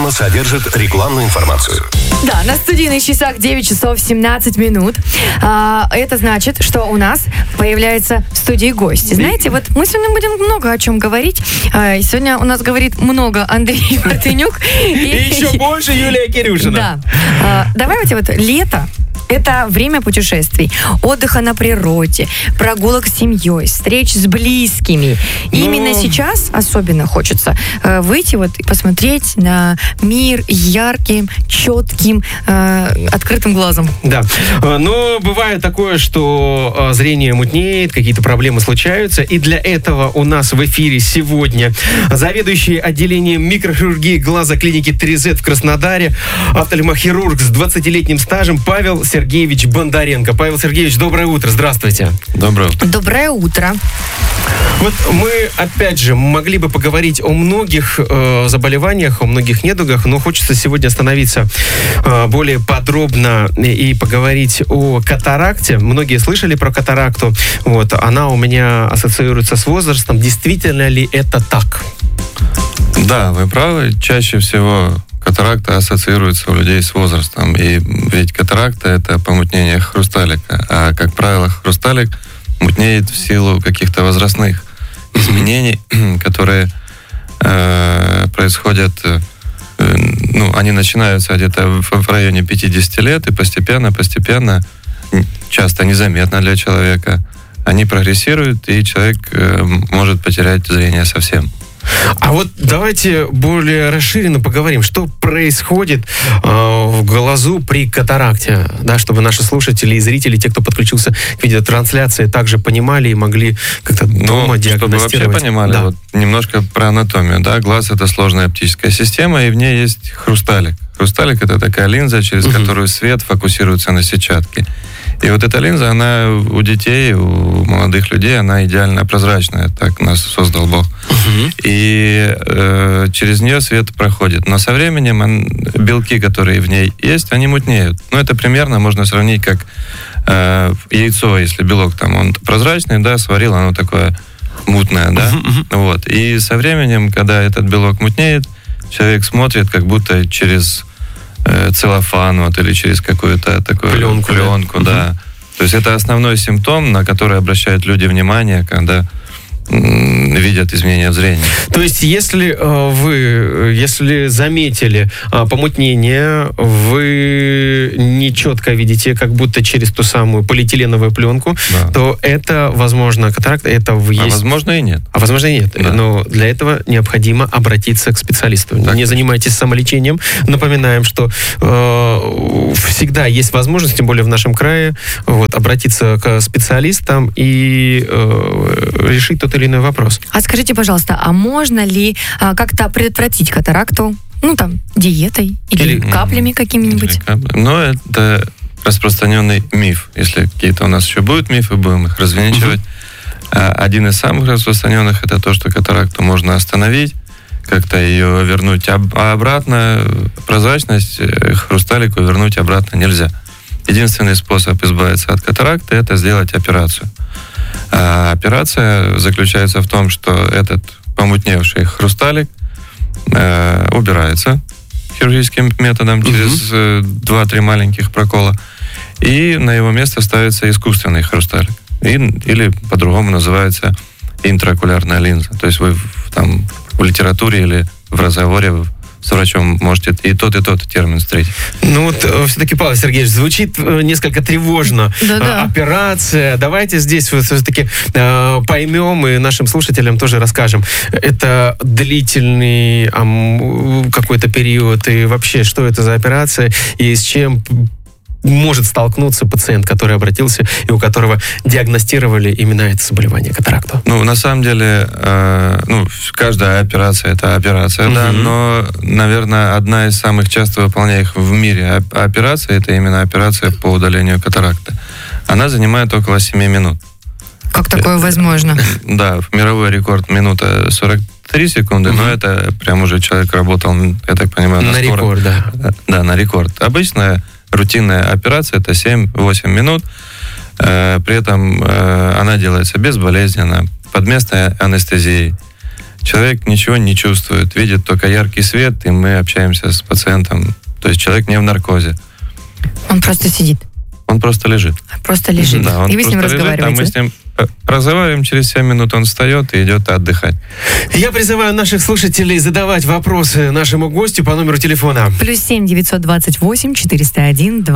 программа содержит рекламную информацию. Да, на студийных часах 9 часов 17 минут. Это значит, что у нас появляется в студии гость. Знаете, вот мы сегодня будем много о чем говорить. Сегодня у нас говорит много Андрей Мартынюк. И еще больше Юлия Кирюшина. Да. Давайте вот лето. Это время путешествий, отдыха на природе, прогулок с семьей, встреч с близкими. И именно сейчас особенно хочется выйти вот и посмотреть на мир ярким, четким, открытым глазом. Да, но бывает такое, что зрение мутнеет, какие-то проблемы случаются, и для этого у нас в эфире сегодня заведующий отделением микрохирургии глаза клиники 3Z в Краснодаре, офтальмохирург с 20-летним стажем Павел Сергеевич Бондаренко. Павел Сергеевич, доброе утро, здравствуйте. Доброе утро. Доброе утро. Вот мы, опять же, могли бы поговорить о многих заболеваниях, о многих недугах, но хочется сегодня остановиться более подробно и поговорить о катаракте. Многие слышали про катаракту. Вот, она у меня ассоциируется с возрастом. Действительно ли это так? Да, вы правы. Чаще всего катаракта ассоциируется у людей с возрастом. И ведь катаракта – это помутнение хрусталика. А, как правило, хрусталик мутнеет в силу каких-то возрастных изменений, которые происходят, они начинаются где-то в районе 50 лет, и постепенно, часто незаметно для человека, они прогрессируют, и человек может потерять зрение совсем. А вот давайте более расширенно поговорим, что происходит в глазу при катаракте, да, чтобы наши слушатели и зрители, те, кто подключился к видеотрансляции, также понимали и могли как-то дома диагностировать. Чтобы вообще понимали, да. Вот немножко про анатомию. Да? Глаз — это сложная оптическая система, и в ней есть хрусталик. Хрусталик — это такая линза, через которую свет фокусируется на сетчатке. И вот эта линза, она у детей, у молодых людей, она идеально прозрачная. Так нас создал Бог. И через нее свет проходит. Но со временем белки, которые в ней есть, они мутнеют. Это примерно можно сравнить как яйцо, если белок там, он прозрачный, да, сварил, оно такое мутное, да. Вот. И со временем, когда этот белок мутнеет, человек смотрит как будто через целлофан, или через какую-то такую пленку, да. То есть это основной симптом, на который обращают люди внимание, когда видят изменения в зрении. То есть, если вы заметили помутнение, вы нечетко видите, как будто через ту самую полиэтиленовую пленку, да, то это, возможно, катаракта, это есть... А возможно и нет. А возможно и нет. Да. Но для этого необходимо обратиться к специалисту. Так. Не занимайтесь самолечением. Напоминаем, что всегда есть возможность, тем более в нашем крае, обратиться к специалистам и решить тот или иной вопрос. А скажите, пожалуйста, а можно ли как-то предотвратить катаракту, диетой или каплями какими-нибудь? Но это распространенный миф. Если какие-то у нас еще будут мифы, будем их развенчивать. Один из самых распространенных — это то, что катаракту можно остановить, как-то ее вернуть обратно. Прозрачность хрусталику вернуть обратно нельзя. Единственный способ избавиться от катаракты — это сделать операцию. А операция заключается в том, что этот помутневший хрусталик убирается хирургическим методом через 2-3 маленьких прокола, и на его место ставится искусственный хрусталик. Или по-другому называется интраокулярная линза. То есть вы там в литературе или в разговоре с врачом можете и тот термин встретить. Все-таки, Павел Сергеевич, звучит несколько тревожно. Да-да. Операция. Давайте здесь все-таки поймем и нашим слушателям тоже расскажем. Это длительный какой-то период, и вообще, что это за операция, и с чем может столкнуться пациент, который обратился и у которого диагностировали именно это заболевание, катаракту? На самом деле, каждая операция — это операция, да, но, наверное, одна из самых часто выполняемых в мире операций — это именно операция по удалению катаракты. Она занимает около 7 минут. Как такое возможно? Да, мировой рекорд минута 43 секунды, но это прям уже человек работал, я так понимаю, на рекорд, да. Да, на рекорд. Обычная рутинная операция — это 7-8 минут. При этом она делается безболезненно, под местной анестезией. Человек ничего не чувствует, видит только яркий свет, и мы общаемся с пациентом. То есть человек не в наркозе. Он просто сидит. Он просто лежит. Просто лежит. Да, он И вы с ним просто лежит, разговариваете. а мы с ним разговариваем, через 7 минут он встает и идет отдыхать. Я призываю наших слушателей задавать вопросы нашему гостю по номеру телефона. +7 928 401